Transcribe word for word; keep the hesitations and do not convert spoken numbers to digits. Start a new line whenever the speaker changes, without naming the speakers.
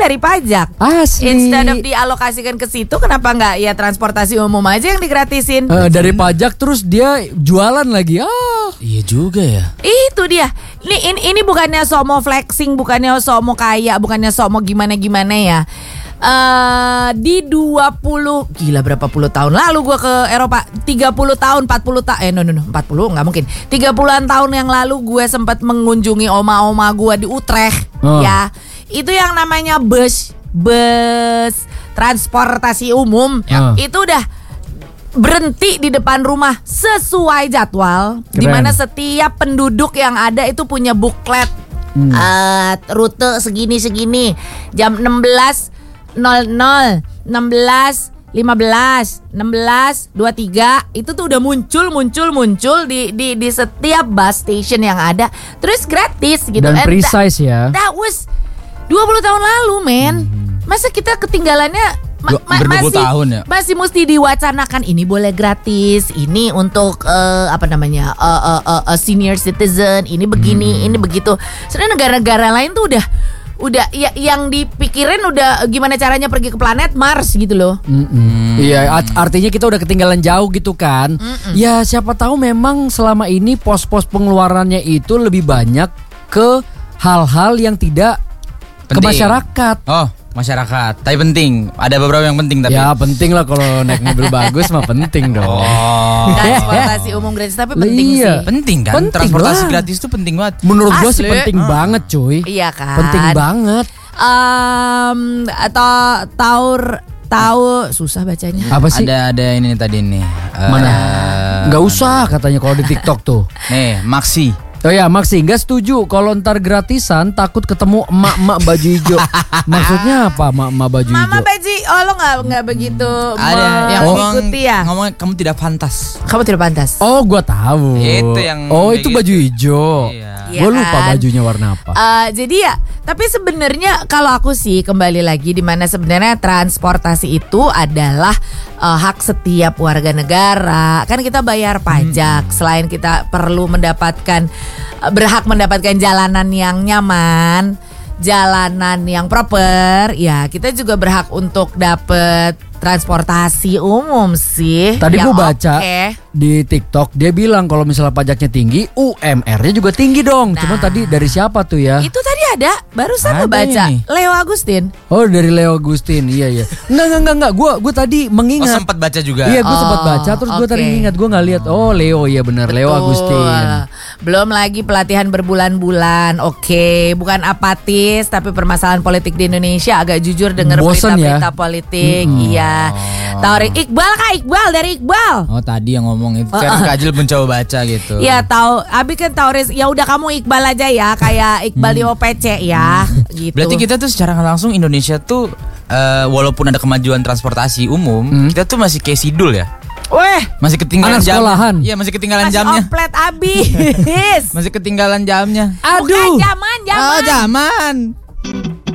dari pajak.
Asli.
Instead of dialokasikan ke situ, kenapa nggak ya transportasi umum aja yang digratisin?
Uh, dari pajak terus dia jualan lagi. Ah,
iya juga ya.
Itu dia. Ini ini, ini bukannya sok mau flexing, bukannya sok mau kaya, bukannya sok mau gimana-gimana ya. Uh, di dua puluh gila berapa puluh tahun lalu gue ke Eropa, tiga puluh tahun, empat puluh tahun, eh no no no, empat puluh nggak mungkin, tiga puluhan tahun yang lalu gue sempat mengunjungi oma-oma gue di Utrecht. Oh. Ya, itu yang namanya bus, bus transportasi umum. Oh. Itu udah berhenti di depan rumah sesuai jadwal. Keren. Dimana setiap penduduk yang ada itu punya buklet. Hmm. uh, Rute segini-segini, jam enam belas nol nol, enam belas lima belas, enam belas dua puluh tiga, itu tuh udah muncul muncul muncul di di di setiap bus station yang ada, terus gratis gitu.
Dan and precise
that, ya. That was dua puluh tahun lalu, men. Hmm. Masa kita ketinggalannya ma- ma- masih tahun ya? Masih mesti diwacanakan ini boleh gratis, ini untuk uh, apa namanya? Uh, uh, uh, uh, senior citizen, ini begini, hmm. ini begitu. Sebenarnya negara-negara lain tuh udah udah ya, yang dipikirin udah gimana caranya pergi ke planet Mars gitu loh.
Mm-mm. Iya, art- artinya kita udah ketinggalan jauh gitu kan. Mm-mm. Ya siapa tahu memang selama ini pos-pos pengeluarannya itu lebih banyak ke hal-hal yang tidak penting. Ke masyarakat.
Oh, masyarakat. Tapi penting. Ada beberapa yang penting tapi.
Ya penting lah kalau naik mobil bagus mah penting dong.
Oh.
Transportasi umum gratis tapi penting
iya.
sih.
Penting kan? Penting transportasi lah. Gratis itu penting banget.
Menurut gue sih penting uh. banget cuy.
Iya kan.
Penting banget.
Um, atau taur tahu susah bacanya.
Apa sih?
Ada ada ini tadi nih. Uh,
Mana? Gak usah katanya kalau di TikTok tuh.
Nih, Maxi.
Oh ya, Maxi nggak setuju kalau ntar gratisan takut ketemu emak-emak baju hijau. Maksudnya apa emak-emak baju hijau?
Mama baju, oh lo nggak nggak begitu.
Ada yang
mengikuti ya.
Ngomong kamu tidak pantas.
Kamu tidak pantas.
Oh, gua tahu.
Itu yang.
Oh, itu baju hijau.
Iya.
Gue lupa bajunya warna apa.
Uh, jadi ya, tapi sebenarnya kalau aku sih kembali lagi di mana sebenarnya transportasi itu adalah uh, hak setiap warga negara. Kan kita bayar pajak. Hmm. Selain kita perlu mendapatkan uh, berhak mendapatkan jalanan yang nyaman, jalanan yang proper, ya kita juga berhak untuk dapat transportasi umum sih.
Tadi gue baca
okay.
di TikTok dia bilang kalau misalnya pajaknya tinggi, U M R-nya juga tinggi dong. Nah, cuma tadi dari siapa tuh ya?
Itu tadi ada, barusan gue baca ini. Leo Agustin.
Oh dari Leo Agustin, iya iya. Enggak enggak enggak enggak, gue gue tadi mengingat.
Oh sempat baca juga.
Iya gue
oh,
sempat baca, terus okay. gue tadi ingat gue nggak lihat. Oh Leo iya benar, Leo Agustin.
Belum lagi pelatihan berbulan-bulan. Oke, okay. Bukan apatis, tapi permasalahan politik di Indonesia agak jujur dengar berita-berita ya? Politik. Mm-hmm. Iya. Oh. Tauri Iqbal kah Iqbal dari Iqbal.
Oh tadi yang ngomong itu kan Kajil mencoba baca gitu.
Iya tahu. Abi kan Tauris. Ya udah kamu Iqbal aja ya, kayak Iqbal hmm. di O P C ya. Hmm. Gitu.
Berarti kita tuh secara langsung Indonesia tuh uh, walaupun ada kemajuan transportasi umum, hmm. kita tuh masih kayak sidul ya.
Weh,
masih ketinggalan
jam.
Iya, masih ketinggalan
masih
jamnya.
Oplet abis.
Masih ketinggalan jamnya.
Aduh. Bukan zaman, zaman.
Oh, zaman.